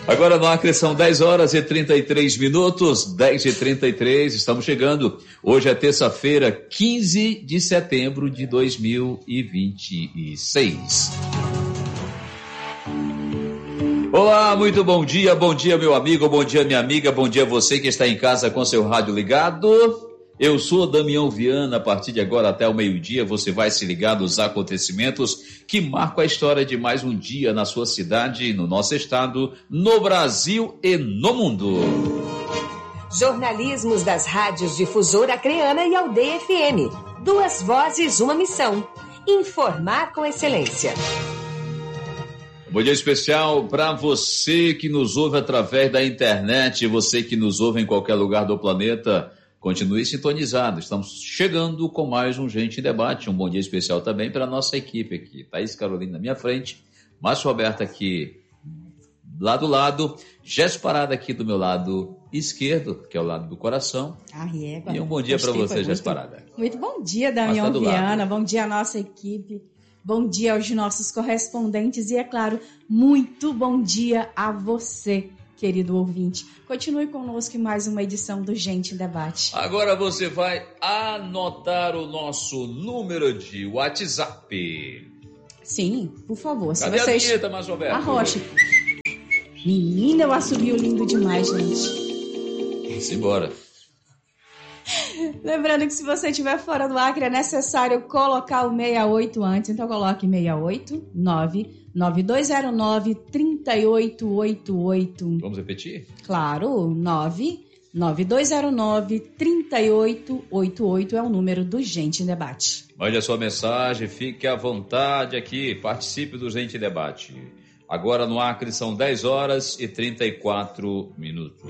Agora no Acre são 10 horas e 33 minutos, 10h33, estamos chegando. Hoje é terça-feira, 15 de setembro de 2026. Olá, muito bom dia meu amigo, bom dia minha amiga, bom dia você que está em casa com seu rádio ligado. Eu sou Damião Viana, a partir de agora até o meio-dia você vai se ligar nos acontecimentos que marcam a história de mais um dia na sua cidade, no nosso estado, no Brasil e no mundo. Jornalismos das rádios Difusora Acreana e Aldeia FM. 2 vozes, uma missão. Informar com excelência. Bom dia especial para você que nos ouve através da internet, você que nos ouve em qualquer lugar do planeta. Continue sintonizado, estamos chegando com mais um Gente em Debate. Um bom dia especial também para a nossa equipe aqui. Thaís Carolina na minha frente, Márcio Roberto aqui lá do lado, Jéssica Parada aqui do meu lado esquerdo, que é o lado do coração. E um bom dia para você, Jéssica Parada. Muito bom dia, Damião Viana, bom dia à nossa equipe, bom dia aos nossos correspondentes e, é claro, muito bom dia a você, querido ouvinte. Continue conosco em mais uma edição do Gente em Debate. Agora você vai anotar o nosso número de WhatsApp. Sim, por favor. Cadê a vinheta, Márcio Roberto? Arrocha. Menina, eu assobio lindo demais, gente. Vamos embora. Lembrando que se você estiver fora do Acre, é necessário colocar o 68 antes. Então coloque 689-9209-3888. Vamos repetir? Claro, 99209-3888 é o número do Gente em Debate. Mande a sua mensagem, fique à vontade aqui, participe do Gente em Debate. Agora no Acre são 10 horas e 34 minutos.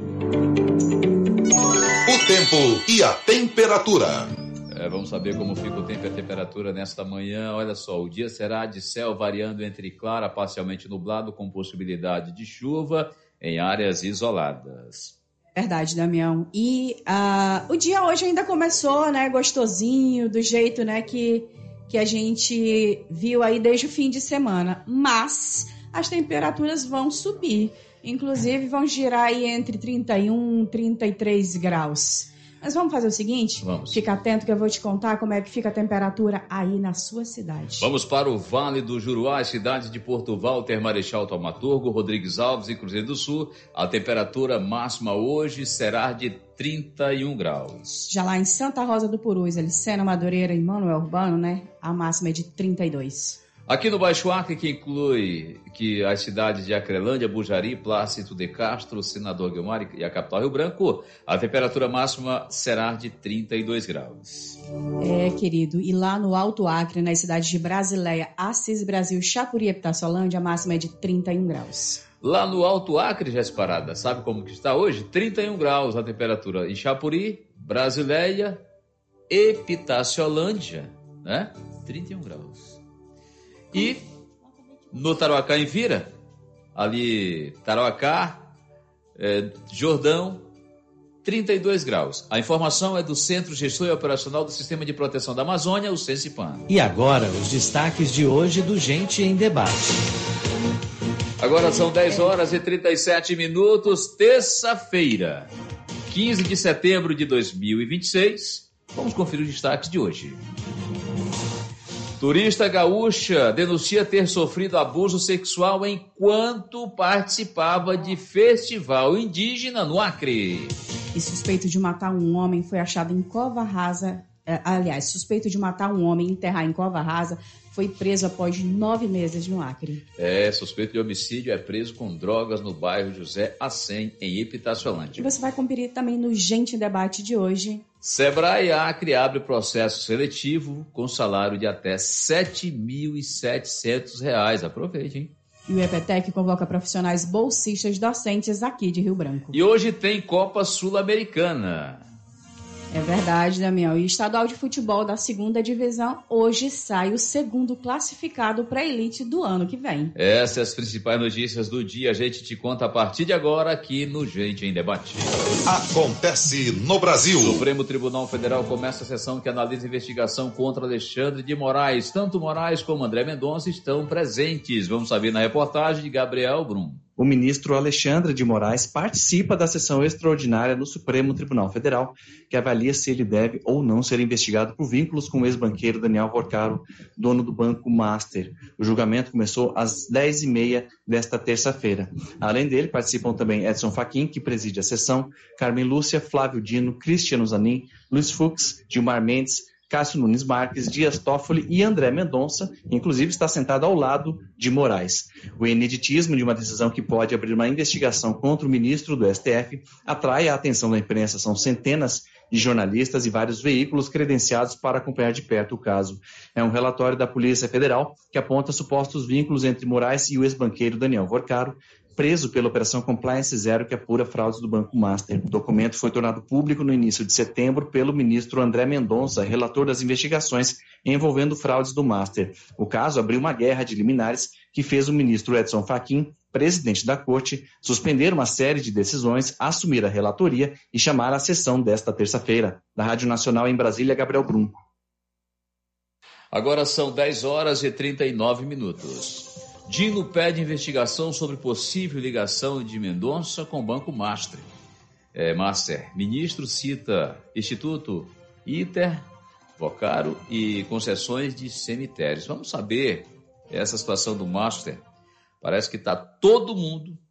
O tempo e a temperatura. Vamos saber como fica o tempo e a temperatura nesta manhã. Olha só, o dia será de céu variando entre claro a parcialmente nublado, com possibilidade de chuva em áreas isoladas. Verdade, Damião. E o dia hoje ainda começou, né, gostosinho, do jeito, né, que a gente viu aí desde o fim de semana. Mas as temperaturas vão subir. Inclusive, vão girar aí entre 31 e 33 graus. Mas vamos fazer o seguinte? Vamos. Fica atento que eu vou te contar como é que fica a temperatura aí na sua cidade. Vamos para o Vale do Juruá, cidade de Porto Walter, Marechal Thaumaturgo, Rodrigues Alves e Cruzeiro do Sul. A temperatura máxima hoje será de 31 graus. Já lá em Santa Rosa do Purus, Alicena, Madureira e Manuel Urbano, né? A máxima é de 32. Aqui no Baixo Acre, que inclui as cidades de Acrelândia, Bujari, Plácido de Castro, Senador Guilmar e a capital Rio Branco, a temperatura máxima será de 32 graus. Querido, e lá no Alto Acre, nas cidades de Brasileia, Assis Brasil, Chapuri e Epitaciolândia, a máxima é de 31 graus. Lá no Alto Acre, Jéssica Parada, sabe como que está hoje? 31 graus a temperatura em Chapuri, Brasileia, Epitaciolândia, né? 31 graus. E no Tarauacá em Vira, ali Tarauacá, Jordão, 32 graus. A informação é do Centro Gestor e Operacional do Sistema de Proteção da Amazônia, o CENSIPAM. E agora, os destaques de hoje do Gente em Debate. Agora são 10 horas e 37 minutos, terça-feira, 15 de setembro de 2026. Vamos conferir os destaques de hoje. Turista gaúcha denuncia ter sofrido abuso sexual enquanto participava de festival indígena no Acre. E suspeito de matar um homem foi achado em cova rasa. Suspeito de matar um homem e enterrar em cova rasa foi preso após 9 meses no Acre. Suspeito de homicídio é preso com drogas no bairro José Acém, em Epitaciolândia. E você vai conferir também no Gente em Debate de hoje. Sebrae Acre abre processo seletivo com salário de até R$ 7.700. Aproveite, hein? E o EPTEC convoca profissionais bolsistas docentes aqui de Rio Branco. E hoje tem Copa Sul-Americana. É verdade, Damião. E estadual de futebol da 2ª divisão, hoje sai o segundo classificado para a elite do ano que vem. Essas as principais notícias do dia, a gente te conta a partir de agora aqui no Gente em Debate. Acontece no Brasil. O Supremo Tribunal Federal começa a sessão que analisa a investigação contra Alexandre de Moraes. Tanto Moraes como André Mendonça estão presentes. Vamos saber na reportagem de Gabriel Brum. O ministro Alexandre de Moraes participa da sessão extraordinária no Supremo Tribunal Federal, que avalia se ele deve ou não ser investigado por vínculos com o ex-banqueiro Daniel Porcaro, dono do Banco Master. O julgamento começou às 10h30 desta terça-feira. Além dele, participam também Edson Fachin, que preside a sessão, Carmen Lúcia, Flávio Dino, Cristiano Zanin, Luiz Fux, Gilmar Mendes, Cássio Nunes Marques, Dias Toffoli e André Mendonça, inclusive está sentado ao lado de Moraes. O ineditismo de uma decisão que pode abrir uma investigação contra o ministro do STF atrai a atenção da imprensa. São centenas de jornalistas e vários veículos credenciados para acompanhar de perto o caso. É um relatório da Polícia Federal que aponta supostos vínculos entre Moraes e o ex-banqueiro Daniel Porcaro, preso pela Operação Compliance Zero, que apura fraudes do Banco Master. O documento foi tornado público no início de setembro pelo ministro André Mendonça, relator das investigações envolvendo fraudes do Master. O caso abriu uma guerra de liminares que fez o ministro Edson Fachin, presidente da Corte, suspender uma série de decisões, assumir a relatoria e chamar a sessão desta terça-feira. Da Rádio Nacional em Brasília, Gabriel Brum. Agora são 10h39. Dino pede investigação sobre possível ligação de Mendonça com o Banco Master. Ministro cita Instituto ITER, Porcaro e concessões de cemitérios. Vamos saber essa situação do Master. Parece que está todo mundo